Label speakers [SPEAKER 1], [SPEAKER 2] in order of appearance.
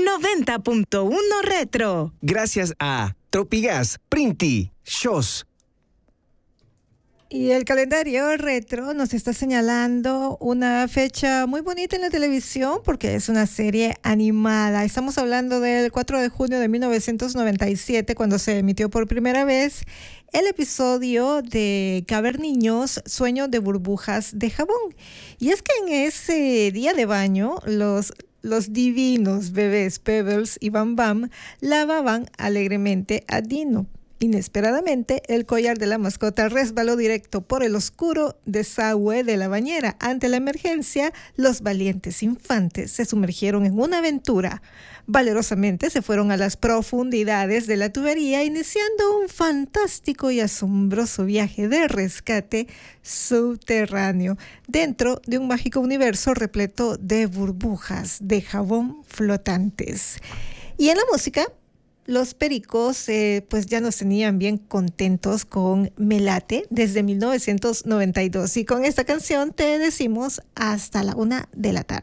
[SPEAKER 1] 90.1 Retro.
[SPEAKER 2] Gracias a Tropigas, Printi, Shows.
[SPEAKER 3] Y el calendario retro nos está señalando una fecha muy bonita en la televisión porque es una serie animada. Estamos hablando del 4 de junio de 1997, cuando se emitió por primera vez el episodio de Caberniños, Sueño de burbujas de jabón. Y es que en ese día de baño, los divinos bebés Pebbles y Bam Bam lavaban alegremente a Dino. Inesperadamente, el collar de la mascota resbaló directo por el oscuro desagüe de la bañera. Ante la emergencia, los valientes infantes se sumergieron en una aventura. Valerosamente se fueron a las profundidades de la tubería, iniciando un fantástico y asombroso viaje de rescate subterráneo dentro de un mágico universo repleto de burbujas de jabón flotantes. Y en la música, los Pericos pues ya nos tenían bien contentos con Me Late desde 1992. Y con esta canción te decimos hasta la 1 de la tarde.